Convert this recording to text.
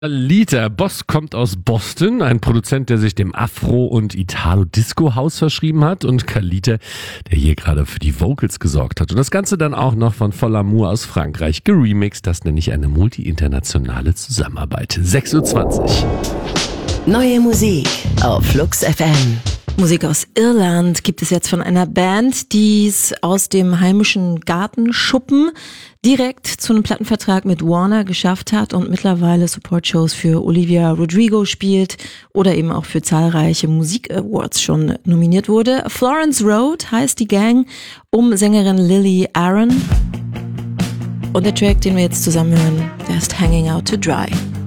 Kalita, Boss kommt aus Boston, ein Produzent, der sich dem Afro- und Italo-Disco-Haus verschrieben hat, und Kalita, der hier gerade für die Vocals gesorgt hat. Und das Ganze dann auch noch von Fol Amour aus Frankreich geremixed. Das nenne ich eine multi-internationale Zusammenarbeit. 6:20 Uhr. Neue Musik auf Flux FM. Musik aus Irland gibt es jetzt von einer Band, die es aus dem heimischen Gartenschuppen direkt zu einem Plattenvertrag mit Warner geschafft hat und mittlerweile Support-Shows für Olivia Rodrigo spielt oder eben auch für zahlreiche Musik-Awards schon nominiert wurde. Florence Road heißt die Gang um Sängerin Lily Aaron. Und der Track, den wir jetzt zusammen hören, der ist Hanging Out to Dry.